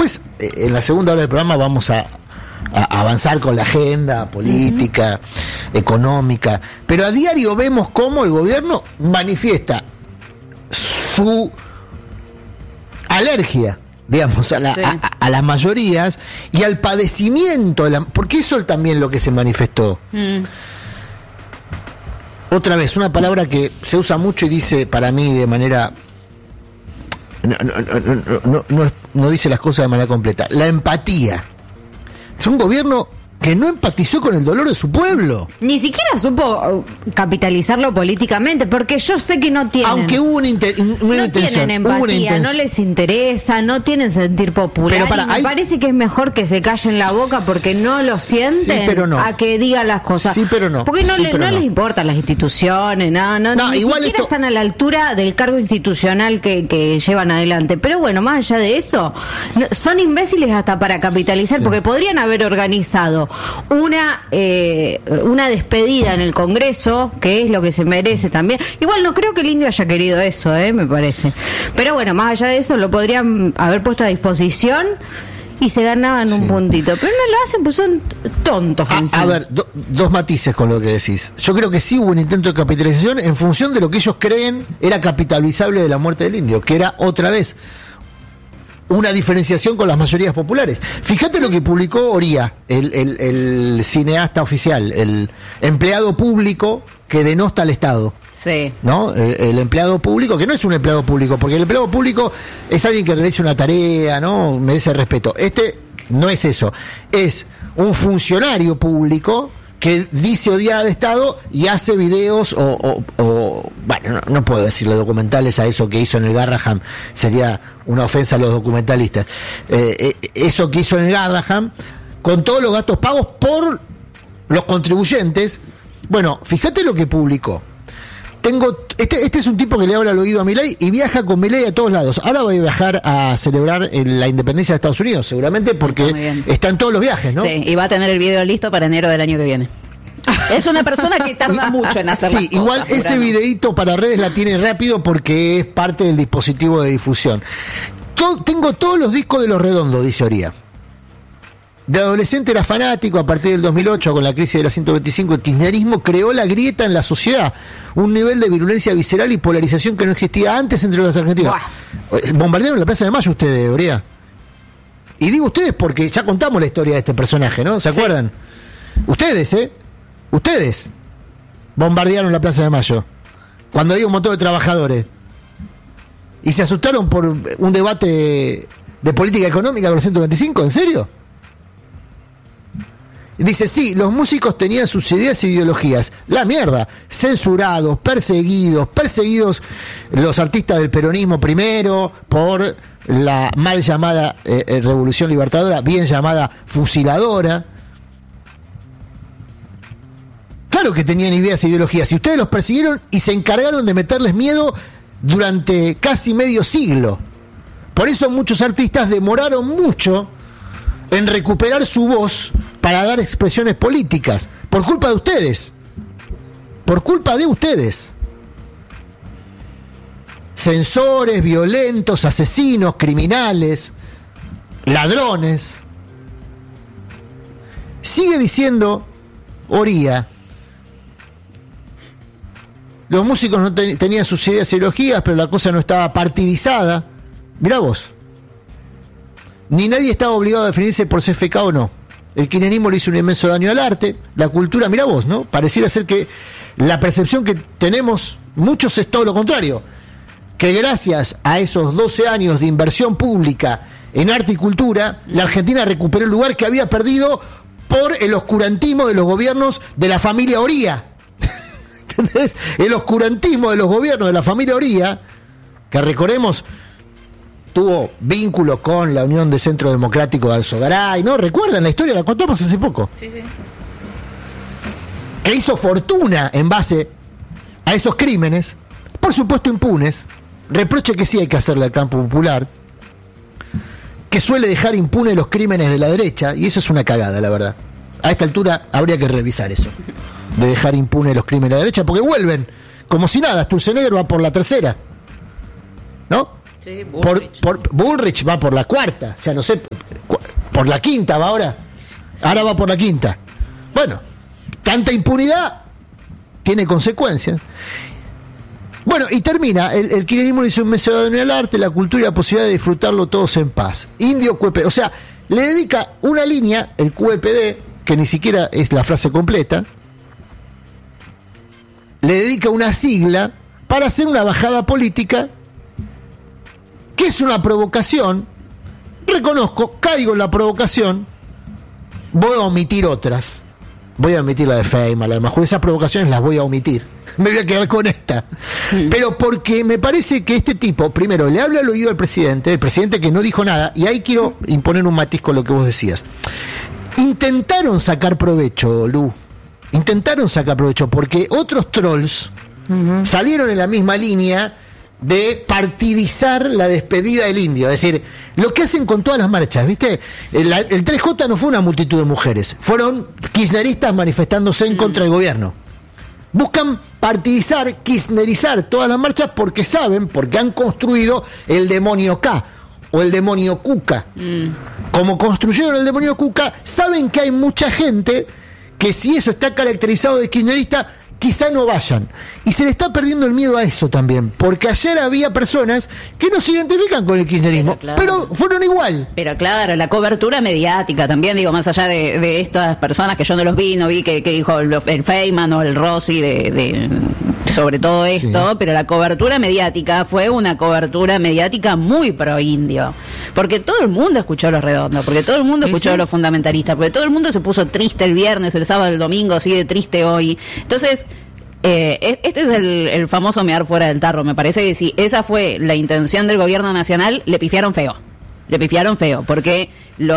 Después, en la segunda hora del programa vamos a avanzar con la agenda política, económica, pero a diario vemos cómo el gobierno manifiesta su alergia, digamos, a las mayorías y al padecimiento, porque eso también lo que se manifestó. Otra vez, una palabra que se usa mucho y dice para mí de manera... No dice las cosas de manera completa. La empatía. Es un gobierno que no empatizó con el dolor de su pueblo. Ni siquiera supo capitalizarlo políticamente, porque yo sé que no tienen. Aunque hubo una intención. Tienen empatía, no les interesa, no tienen sentir popular. Pero me parece que es mejor que se callen la boca porque no lo sienten, sí, pero no, a que digan las cosas. Sí, pero no. Porque no les importan las instituciones, ni igual siquiera están a la altura del cargo institucional que llevan adelante. Pero bueno, más allá de eso, son imbéciles hasta para capitalizar, porque podrían haber organizado una despedida en el Congreso, que es lo que se merece también. Igual no creo que el indio haya querido eso, me parece. Pero bueno, más allá de eso, lo podrían haber puesto a disposición y se ganaban un puntito. Pero no lo hacen, pues son tontos. A ver, dos matices con lo que decís. Yo creo que sí hubo un intento de capitalización en función de lo que ellos creen era capitalizable de la muerte del indio, que era otra vez una diferenciación con las mayorías populares. Fíjate lo que publicó Oría, el cineasta oficial, el empleado público que denosta al Estado. Sí. ¿No? El empleado público, que no es un empleado público, porque el empleado público es alguien que realiza una tarea, ¿no? Merece respeto. Este no es eso. Es un funcionario público que dice odiar al Estado y hace videos bueno, no puedo decirle documentales a eso que hizo en el Garraham, sería una ofensa a los documentalistas. Eso que hizo en el Garraham, con todos los gastos pagos por los contribuyentes. Bueno, fíjate lo que publicó. Este es un tipo que le habla al oído a Milei y viaja con Milei a todos lados. Ahora voy a viajar a celebrar la independencia de Estados Unidos, seguramente porque está en todos los viajes, ¿no? Sí, y va a tener el video listo para enero del año que viene. Es una persona que tarda mucho en hacer las cosas. Sí, igual ese videíto para redes la tiene rápido porque es parte del dispositivo de difusión. Tengo todos los discos de Los Redondos, dice Oría. De adolescente era fanático. A partir del 2008, con la crisis de la 125, el kirchnerismo creó la grieta en la sociedad, un nivel de virulencia visceral y polarización que no existía antes entre los argentinos. Bombardearon la Plaza de Mayo ustedes, Oría. Y digo ustedes porque ya contamos la historia de este personaje, ¿no? ¿Se acuerdan? Ustedes bombardearon la Plaza de Mayo cuando había un montón de trabajadores y se asustaron por un debate de política económica con el 125. ¿En serio? Dice, sí, los músicos tenían sus ideas e ideologías. La mierda. Censurados, perseguidos los artistas del peronismo primero por la mal llamada Revolución Libertadora, bien llamada fusiladora. Claro que tenían ideas e ideologías y ustedes los persiguieron y se encargaron de meterles miedo durante casi medio siglo. Por eso muchos artistas demoraron mucho en recuperar su voz para dar expresiones políticas, por culpa de ustedes. Censores, violentos, asesinos, criminales, ladrones. Sigue diciendo Oría, los músicos no tenían sus ideas e ideologías, pero la cosa no estaba partidizada. Mirá vos. Ni nadie estaba obligado a definirse por CFK o no. El kirchnerismo le hizo un inmenso daño al arte, la cultura, mirá vos, ¿no? Pareciera ser que la percepción que tenemos muchos es todo lo contrario. Que gracias a esos 12 años de inversión pública en arte y cultura, la Argentina recuperó el lugar que había perdido por el oscurantismo de los gobiernos de la familia Oría. ¿Entendés? El oscurantismo de los gobiernos de la familia Oría, que recordemos, tuvo vínculo con la Unión de Centro Democrático de Alzogaray, ¿no? ¿Recuerdan la historia? La contamos hace poco. Sí. Que hizo fortuna en base a esos crímenes, por supuesto impunes, reproche que sí hay que hacerle al campo popular, que suele dejar impunes los crímenes de la derecha, y eso es una cagada, la verdad. A esta altura habría que revisar eso, de dejar impunes los crímenes de la derecha, porque vuelven, como si nada. Sturzenegger va por la tercera, ¿no? Sí, Bullrich. Bullrich va por la cuarta, ya no sé, por la quinta va ahora. Sí. Ahora va por la quinta. Bueno, tanta impunidad tiene consecuencias. Bueno, y termina, el kirchnerismo le hizo un mensaje al arte, la cultura y la posibilidad de disfrutarlo todos en paz. Indio QEPD, o sea, le dedica una línea, el QEPD, que ni siquiera es la frase completa, le dedica una sigla para hacer una bajada política, que es una provocación. Reconozco, caigo en la provocación, voy a omitir otras. Voy a omitir la de Feynman, la de Majul, esas provocaciones las voy a omitir. Me voy a quedar con esta. Pero porque me parece que este tipo, primero, le habla al oído al presidente, el presidente que no dijo nada, y ahí quiero imponer un matiz con lo que vos decías. Intentaron sacar provecho, Lu. Intentaron sacar provecho, porque otros trolls salieron en la misma línea de partidizar la despedida del indio, es decir, lo que hacen con todas las marchas, ¿viste? El 3J no fue una multitud de mujeres, fueron kirchneristas manifestándose en contra del gobierno. Buscan partidizar, kirchnerizar todas las marchas porque saben, porque han construido el demonio K o el demonio Cuca. Como construyeron el demonio Cuca, saben que hay mucha gente que si eso está caracterizado de kirchnerista, quizá no vayan. Y se le está perdiendo el miedo a eso también, porque ayer había personas que no se identifican con el kirchnerismo, pero fueron igual. Pero claro, la cobertura mediática también, digo, más allá de estas personas que yo no los vi, no vi que dijo el Feynman o el Rossi sobre todo esto, sí. Pero la cobertura mediática fue una cobertura mediática muy pro indio, porque todo el mundo escuchó a Los Redondos, porque todo el mundo escuchó a los fundamentalistas, porque todo el mundo se puso triste el viernes, el sábado, el domingo, sigue triste hoy. Entonces, este es el famoso mear fuera del tarro. Me parece que si esa fue la intención del gobierno nacional, le pifiaron feo. Porque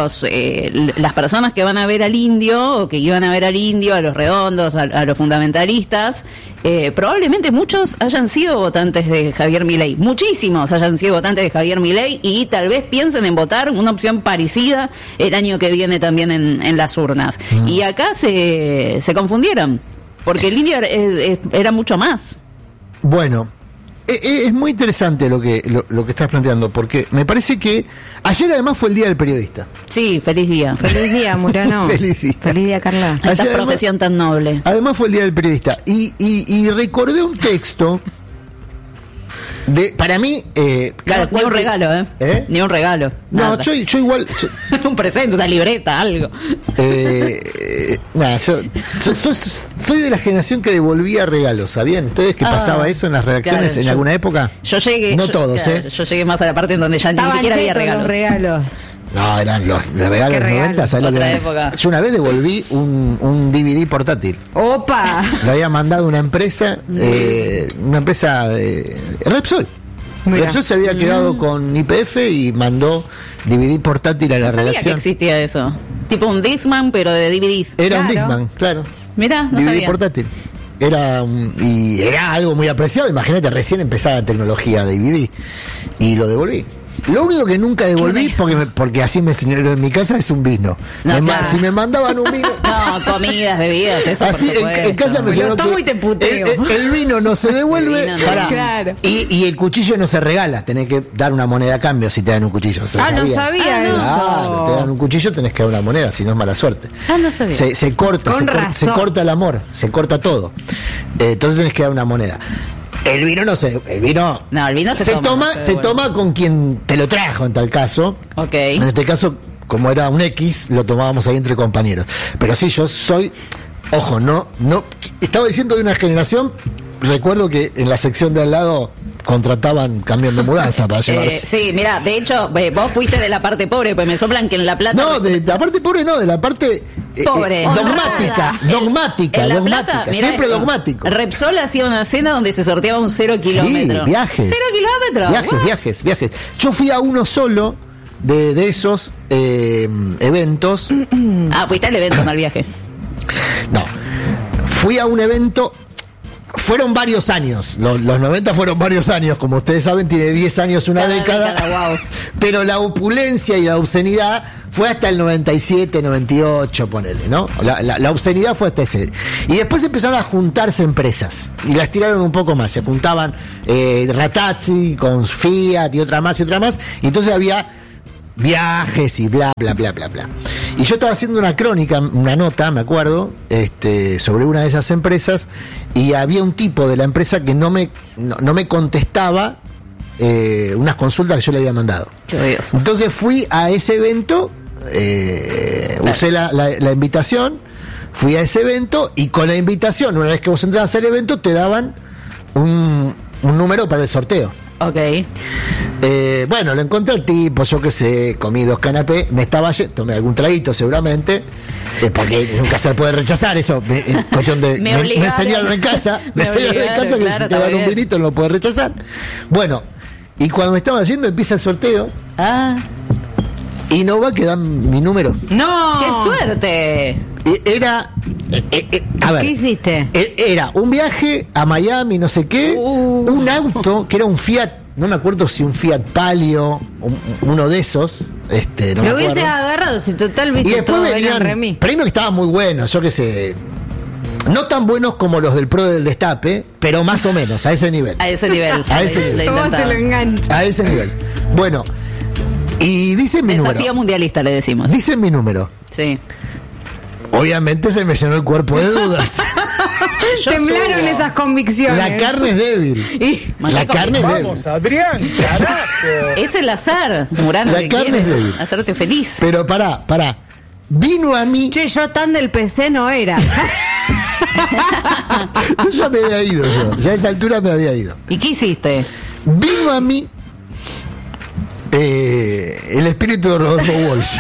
las personas que van a ver al indio, o que iban a ver al indio, a Los Redondos, a los fundamentalistas, probablemente muchos hayan sido votantes de Javier Milei, muchísimos hayan sido votantes de Javier Milei, y tal vez piensen en votar una opción parecida el año que viene también en las urnas. Y acá se confundieron, porque el indio era mucho más. Bueno, es muy interesante lo que estás planteando, porque me parece que ayer además fue el Día del Periodista. Sí, feliz día. Feliz día, Murano. Feliz día, Carla. Esta profesión tan noble. Además fue el Día del Periodista. Y recordé un texto para mí, claro, ni un regalo, ni un regalo. No, yo igual. Un presente, una libreta, algo. Yo soy de la generación que devolvía regalos, ¿sabían? ¿Ustedes que pasaba eso en las redacciones, claro, en alguna época? Yo llegué. No todos, claro, yo llegué más a la parte en donde ya ni siquiera había regalos. No, eran los regalos de los 90, ¿sabes lo que era? Yo una vez devolví un DVD portátil. ¡Opa! Lo había mandado una empresa de Repsol. Mira. Repsol se había quedado con YPF y mandó DVD portátil a la redacción. Sabía que existía eso. Tipo un Discman, pero de DVDs. Era un Discman, claro. Mirá, no DVD sabía. Portátil. Era algo muy apreciado. Imagínate, recién empezaba la tecnología de DVD. Y lo devolví. Lo único que nunca devolví, porque así me enseñaron en mi casa, es un vino. Si me mandaban un vino... No, comidas, bebidas, eso así, en casa me enseñaron que el vino no se devuelve. Claro. Y el cuchillo no se regala. Tenés que dar una moneda a cambio si te dan un cuchillo. No sabía eso. Claro, te dan un cuchillo, tenés que dar una moneda, si no es mala suerte. No sabía. Se corta el amor, se corta todo. Entonces tenés que dar una moneda. El vino no se toma con quien te lo trajo en tal caso. Okay. En este caso, como era un X, lo tomábamos ahí entre compañeros. Pero sí, yo soy, ojo, no estaba diciendo de una generación. Recuerdo que en la sección de al lado contrataban camión de mudanza para llevarse. Sí, mira, de hecho, vos fuiste de la parte pobre, pues me soplan que en La Plata... No, de la parte pobre no, de la parte... pobre. Dogmática. Plata, mirá, siempre dogmático. Repsol hacía una cena donde se sorteaba un 0 kilómetro. Sí, viajes. 0 kilómetros. Viajes. Yo fui a uno solo de esos eventos. Fuiste al evento, no al viaje. No. Fui a un evento fueron varios años, los 90 fueron varios años, como ustedes saben, tiene 10 años una década, wow. Pero la opulencia y la obscenidad fue hasta el 97, 98, ponele, ¿no? La obscenidad fue hasta ese. Y después empezaron a juntarse empresas, y las tiraron un poco más, se juntaban Ratazzi con Fiat y otra más, y entonces había viajes y bla, bla, bla, bla, bla. Y yo estaba haciendo una crónica, una nota, me acuerdo, sobre una de esas empresas, y había un tipo de la empresa que no me contestaba unas consultas que yo le había mandado. Entonces fui a ese evento, usé la invitación, fui a ese evento, y con la invitación, una vez que vos entrabas al evento, te daban un número para el sorteo. Ok. Bueno, lo encontré al tipo, yo qué sé, comí 2 canapés, tomé algún traguito seguramente, porque nunca se puede rechazar eso, cuestión de me enseñaron en casa, que claro, si te dan un vinito no lo puedes rechazar. Bueno, y cuando me estaban haciendo empieza el sorteo. Y no va a quedar mi número. ¡No! ¡Qué suerte! Era a ver, ¿qué hiciste? Era un viaje a Miami, no sé qué, un auto que era un Fiat, no me acuerdo si un Fiat Palio, uno de esos, no lo hubieses agarrado, si total viste. Y después venían premios que estaban muy buenos, yo qué sé, no tan buenos como los del Pro del Destape, pero más o menos, a ese nivel. A ese nivel. ¿Cómo te lo engancha? A ese nivel. Bueno, y dicen mi número. Desafío mundialista, le decimos. Dicen mi número. Sí. Obviamente se me llenó el cuerpo de dudas. Temblaron esas convicciones. La carne es débil. La carne es débil. Vamos, Adrián, carajo. Es el azar, Murano. La carne es débil. Hacerte feliz. Pero pará. Vino a mí. Che, yo tan del PC no era. Yo ya me había ido, ya a esa altura me había ido. ¿Y qué hiciste? Vino a mí el espíritu de Rodolfo Walsh.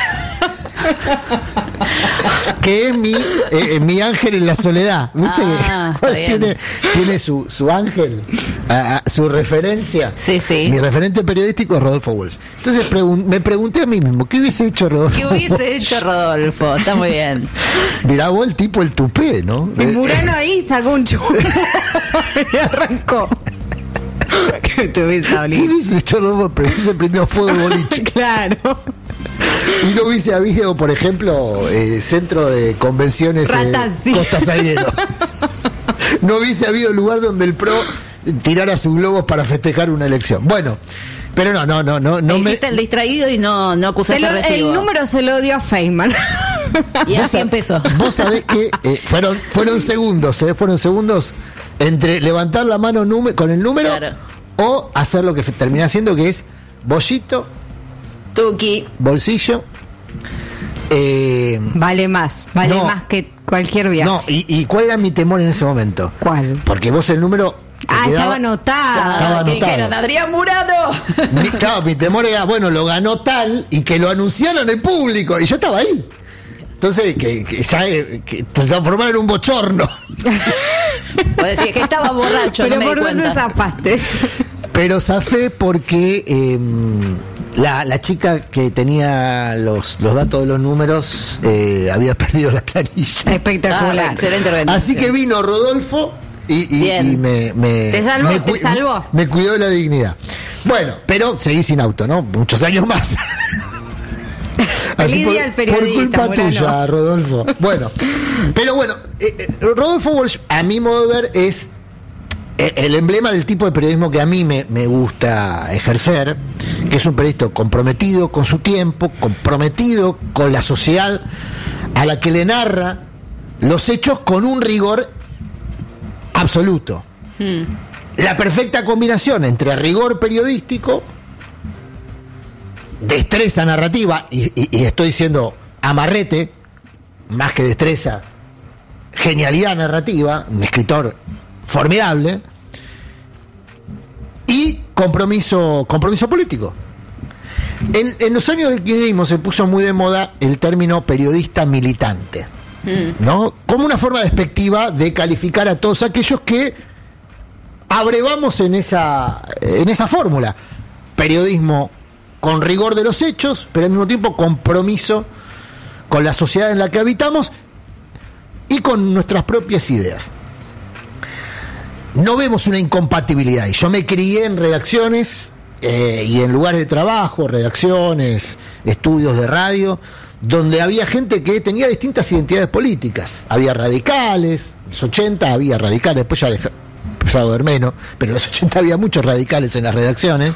Que es mi ángel en la soledad, ¿viste? Tiene su ángel, su referencia. Sí. Mi referente periodístico es Rodolfo Walsh. Entonces me pregunté a mí mismo, ¿qué hubiese hecho Rodolfo? Está muy bien. Mirá vos el tipo, el tupé, ¿no? Y Murano ahí sacó un chulo y arrancó. ¿Qué hubiese hecho Rodolfo? Pero hubiese prendido fuego el boliche. Claro. Y no hubiese habido, por ejemplo, centro de convenciones Costa Salguero. No hubiese habido lugar donde el PRO tirara sus globos para festejar una elección. Bueno, pero no hiciste el distraído y no acusaste el recibo. El número se lo dio a Feynman. Y así empezó. Vos sabés que fueron segundos, fueron segundos entre levantar la mano con el número, claro, o hacer lo que terminé haciendo, que es bollito, tuki, bolsillo. Vale más que cualquier viaje. No, ¿y cuál era mi temor en ese momento? ¿Cuál? Porque vos el número... estaba anotado. Estaba anotado. Adrián Murano. Mi temor era, lo ganó tal, y que lo anunciaron en público, y yo estaba ahí. Entonces, que te transformaron en un bochorno. Vos decís que estaba borracho, pero no me ¿por dónde zafaste? Pero zafé porque la chica que tenía los datos de los números había perdido la planilla. Espectacular. Excelente organización. Así que vino Rodolfo y me te salvó. Me cuidó de la dignidad. Bueno, pero seguí sin auto, ¿no? Muchos años más. Así por culpa tuya, Rodolfo. Bueno, pero Rodolfo Walsh, a mi modo de ver, es el emblema del tipo de periodismo que a mí me gusta ejercer, que es un periodista comprometido con su tiempo, comprometido con la sociedad, a la que le narra los hechos con un rigor absoluto. La perfecta combinación entre rigor periodístico, destreza narrativa, y estoy diciendo amarrete, más que destreza, genialidad narrativa, un escritor formidable, y compromiso político. En los años del kirchnerismo se puso muy de moda el término periodista militante, ¿no? Como una forma despectiva de calificar a todos aquellos que abrevamos en esa fórmula. Periodismo con rigor de los hechos, pero al mismo tiempo compromiso con la sociedad en la que habitamos y con nuestras propias ideas. no vemos una incompatibilidad. Y yo me crié en redacciones y en lugares de trabajo, redacciones, estudios de radio, donde había gente que tenía distintas identidades políticas. Había radicales, en los 80 había radicales, después ya empezaba a haber menos, pero en los 80 había muchos radicales en las redacciones.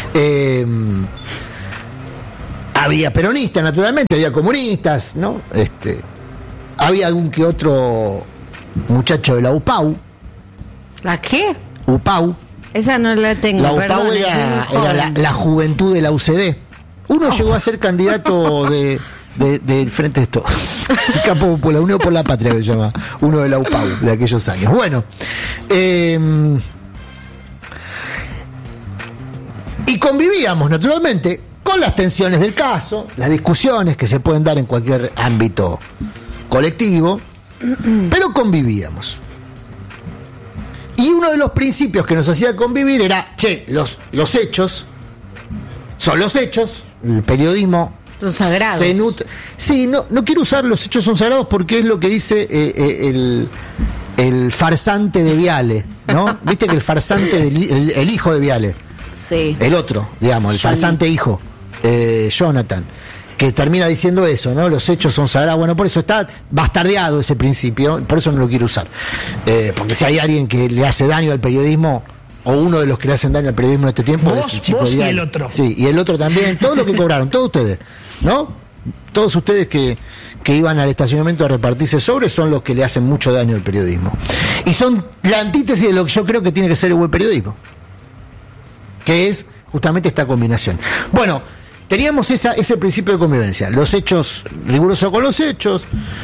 Había peronistas, naturalmente, había comunistas, ¿no? Había algún que otro muchacho de la UPAU. ¿La qué? UPAU. Esa no la tengo. La UPAU era la juventud de la UCD. Uno llegó a ser candidato del Frente de Todos, el Campo Popular, Unión por la Patria, que se llama, uno de la UPAU de aquellos años. Bueno, y convivíamos naturalmente con las tensiones del caso, las discusiones que se pueden dar en cualquier ámbito colectivo, pero convivíamos. Y uno de los principios que nos hacía convivir era, los hechos son los hechos, el periodismo son sagrados. Sí, no quiero usar los hechos son sagrados porque es lo que dice el farsante de Viale, ¿no? Viste que el farsante el hijo de Viale, sí, el otro, digamos, el farsante hijo, Jonathan, que termina diciendo eso, ¿no? Los hechos son sagrados. Bueno, por eso está bastardeado ese principio, por eso no lo quiero usar. Porque si hay alguien que le hace daño al periodismo, o uno de los que le hacen daño al periodismo en este tiempo, vos, es el chico vos y el otro. Sí, y el otro también, todos los que cobraron, todos ustedes, ¿no? Todos ustedes que iban al estacionamiento a repartirse sobres son los que le hacen mucho daño al periodismo. Y son la antítesis de lo que yo creo que tiene que ser el buen periodismo, que es justamente esta combinación. Bueno, teníamos ese principio de convivencia, los hechos, riguroso con los hechos,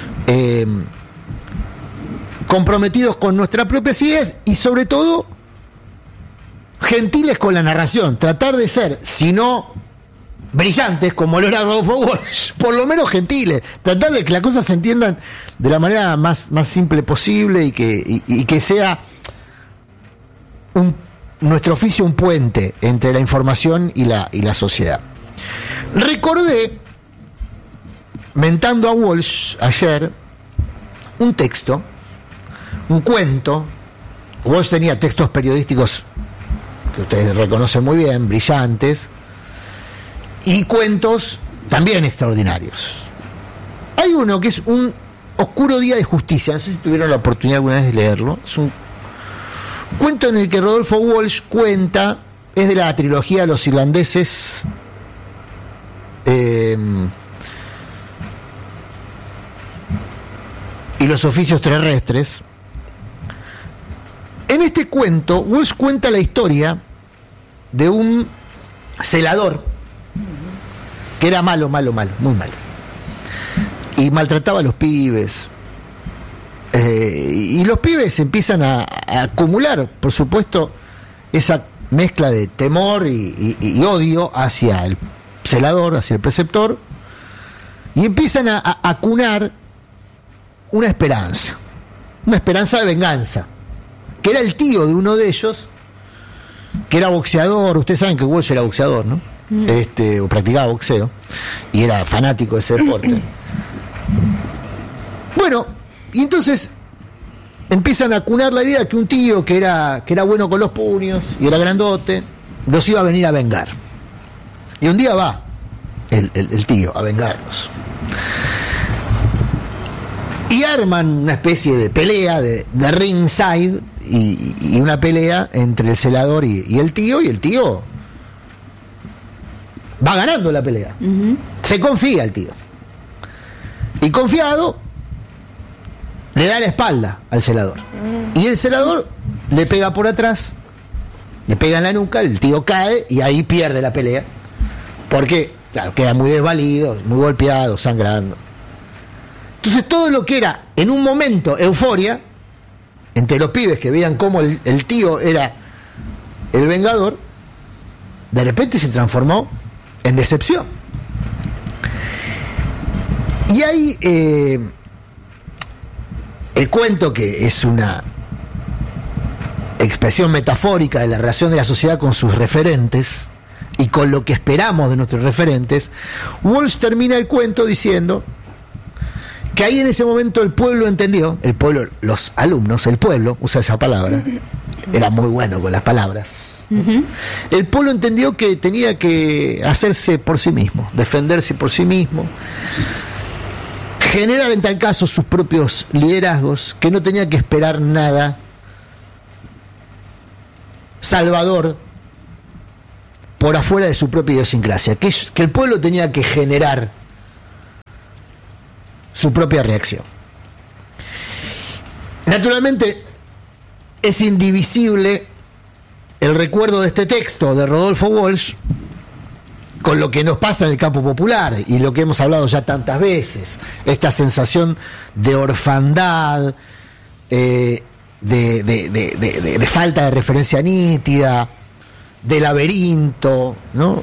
comprometidos con nuestras propias ideas y sobre todo gentiles con la narración, tratar de ser, si no brillantes como lo era Rodolfo Walsh, por lo menos gentiles, tratar de que las cosas se entiendan de la manera más simple posible y que sea nuestro oficio un puente entre la información y la sociedad. Recordé, mentando a Walsh ayer, un texto, un cuento. Walsh tenía textos periodísticos que ustedes reconocen muy bien, brillantes, y cuentos también extraordinarios. Hay uno que es Un oscuro día de justicia, no sé si tuvieron la oportunidad alguna vez de leerlo. Es un cuento en el que Rodolfo Walsh cuenta, es de la trilogía Los irlandeses, y los oficios terrestres. En este cuento, Walsh cuenta la historia de un celador que era malo, muy malo, y maltrataba a los pibes, y los pibes empiezan a acumular, por supuesto, esa mezcla de temor y odio hacia el celador, hacia el preceptor, y empiezan a acunar una esperanza de venganza, que era el tío de uno de ellos, que era boxeador. Ustedes saben que Walsh era boxeador, ¿no? O practicaba boxeo, y era fanático de ese deporte. Bueno, y entonces empiezan a acunar la idea que un tío que era bueno con los puños y era grandote, los iba a venir a vengar. Y un día va el tío a vengarlos. Y arman una especie de pelea de ringside, y una pelea entre el celador y el tío va ganando la pelea. Uh-huh. Se confía el tío. Y confiado, le da la espalda al celador. Uh-huh. Y el celador le pega por atrás, le pega en la nuca, el tío cae y ahí pierde la pelea. Porque, claro, queda muy desvalido, muy golpeado, sangrando. Entonces todo lo que era en un momento euforia entre los pibes que veían cómo el tío era el vengador, de repente se transformó en decepción. Y ahí el cuento, que es una expresión metafórica de la relación de la sociedad con sus referentes y con lo que esperamos de nuestros referentes, Walsh termina el cuento diciendo que ahí en ese momento el pueblo entendió, el pueblo, los alumnos, el pueblo, usa esa palabra, era muy bueno con las palabras. Uh-huh. El pueblo entendió que tenía que hacerse por sí mismo, defenderse por sí mismo, generar en tal caso sus propios liderazgos, que no tenía que esperar nada salvador por afuera de su propia idiosincrasia, que el pueblo tenía que generar su propia reacción. Naturalmente es indivisible el recuerdo de este texto de Rodolfo Walsh con lo que nos pasa en el campo popular y lo que hemos hablado ya tantas veces, esta sensación de orfandad, de falta de referencia nítida, de laberinto, ¿no?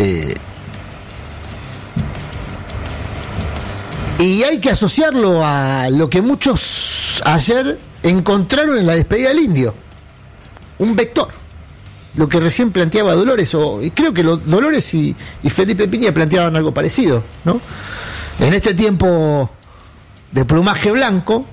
Y hay que asociarlo a lo que muchos ayer encontraron en la despedida del indio, un vector, lo que recién planteaba Dolores, y creo que Dolores y Felipe Piña planteaban algo parecido, ¿no? En este tiempo de plumaje blanco,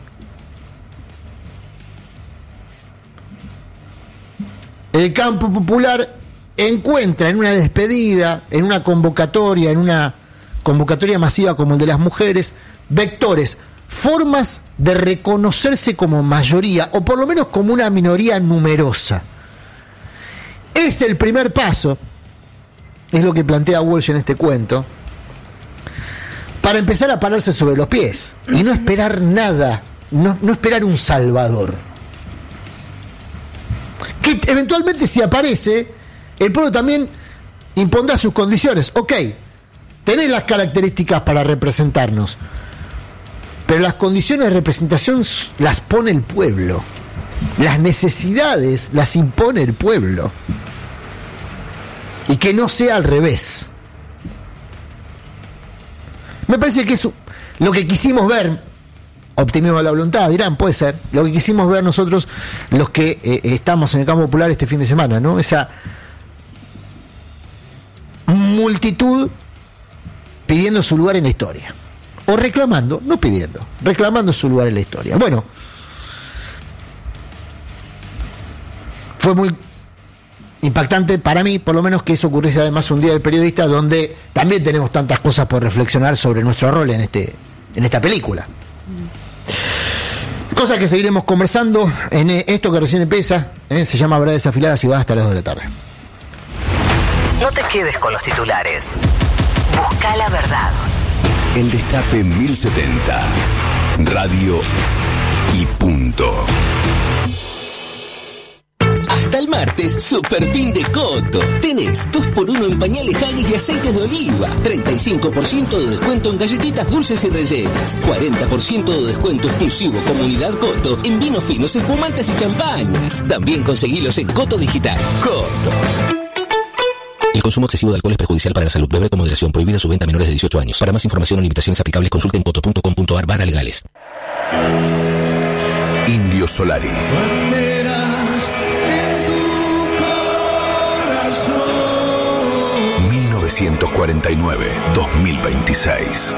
el campo popular encuentra en una despedida, en una convocatoria masiva como el de las mujeres, vectores, formas de reconocerse como mayoría, o por lo menos como una minoría numerosa. Es el primer paso, es lo que plantea Walsh en este cuento, para empezar a pararse sobre los pies y no esperar nada, no esperar un salvador. Que eventualmente, si aparece, el pueblo también impondrá sus condiciones. Ok, tenés las características para representarnos, pero las condiciones de representación las pone el pueblo, las necesidades las impone el pueblo, y que no sea al revés. Me parece que es lo que quisimos ver. Optimismo de la voluntad, dirán, puede ser, lo que quisimos ver nosotros, los que estamos en el campo popular este fin de semana, ¿no? Esa multitud pidiendo su lugar en la historia, o reclamando, no pidiendo, reclamando su lugar en la historia. Bueno, fue muy impactante para mí, por lo menos, que eso ocurriese además un día del periodista, donde también tenemos tantas cosas por reflexionar sobre nuestro rol en esta película. Cosas que seguiremos conversando en esto que recién empieza, se llama Verdades Afiladas y va hasta las 2 de la tarde. No te quedes con los titulares. Busca la verdad. El Destape 1070. Radio y punto. Hasta el martes, super fin de Coto. Tenés 2x1 en pañales Haggis y aceites de oliva. 35% de descuento en galletitas dulces y rellenas. 40% de descuento exclusivo Comunidad Coto en vinos finos, espumantes y champañas. También conseguilos en Coto Digital. Coto. El consumo excesivo de alcohol es perjudicial para la salud. Beber con moderación. Prohibida su venta a menores de 18 años. Para más información o limitaciones aplicables, consulten coto.com.ar/legales. Indio Solari. 1949-2026.